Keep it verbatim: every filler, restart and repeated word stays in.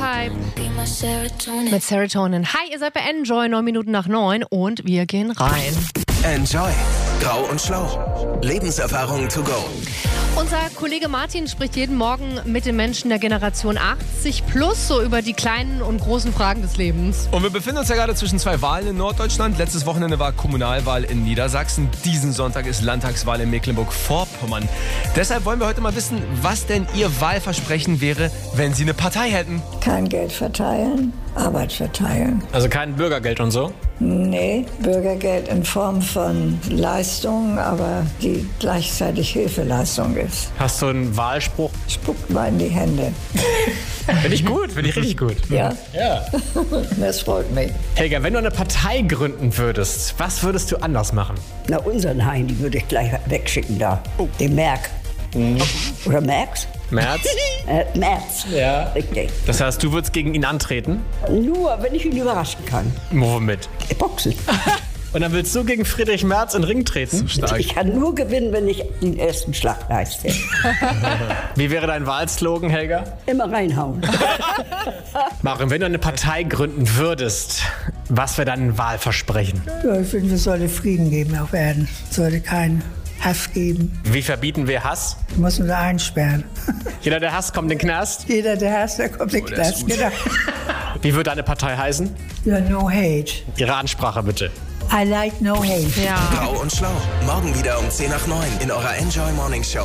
Hype mit Serotonin. Hi, ihr seid bei Enjoy, neun Minuten nach neun und wir gehen rein. Enjoy. Grau und Schlau. Lebenserfahrung to go. Unser Kollege Martin spricht jeden Morgen mit den Menschen der Generation achtzig plus so über die kleinen und großen Fragen des Lebens. Und wir befinden uns ja gerade zwischen zwei Wahlen in Norddeutschland. Letztes Wochenende war Kommunalwahl in Niedersachsen. Diesen Sonntag ist Landtagswahl in Mecklenburg-Vorpommern. Deshalb wollen wir heute mal wissen, was denn Ihr Wahlversprechen wäre, wenn Sie eine Partei hätten. Kein Geld verteilen, Arbeit verteilen. Also kein Bürgergeld und so? Nee, Bürgergeld in Form von Leistungen, aber die gleichzeitig Hilfeleistung ist. Hast du einen Wahlspruch? Spuckt mal in die Hände. Finde ich gut, finde ich richtig gut. Ja? Ja. Das freut mich. Helga, wenn du eine Partei gründen würdest, was würdest du anders machen? Na, unseren Hein, die würde ich gleich wegschicken da. Oh. Den Merk. Mhm. Oder Merks? Merz? äh, Merz. Ja. Richtig. Das heißt, du würdest gegen ihn antreten? Nur, wenn ich ihn überraschen kann. Womit? Boxen. Und dann willst du gegen Friedrich Merz in den Ring treten? So stark. Ich kann nur gewinnen, wenn ich den ersten Schlag leiste. Wie wäre dein Wahlslogan, Helga? Immer reinhauen. Maren, wenn du eine Partei gründen würdest, was wäre dein Wahlversprechen? Ja, ich finde, es sollte Frieden geben auf Erden. Es sollte keinen Hass geben. Wie verbieten wir Hass? Wir müssen da einsperren. Jeder, der hasst, kommt in den Knast. Jeder, der hasst, der kommt in den Knast. Genau. Wie würde deine Partei heißen? Ja, no hate. Ihre Ansprache bitte. I like no hate. Ja. Grau und Schlau. Morgen wieder um zehn nach neun in eurer Enjoy Morning Show.